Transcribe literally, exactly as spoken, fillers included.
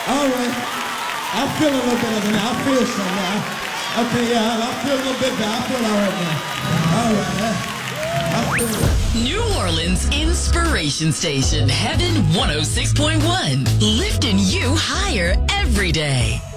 All right. I feel a little bit of it now. I feel some now. Okay, yeah, I feel a little bit better. I feel all right now. All right. I feel New Orleans Inspiration Station, Heaven one oh six point one. Lifting you higher every day.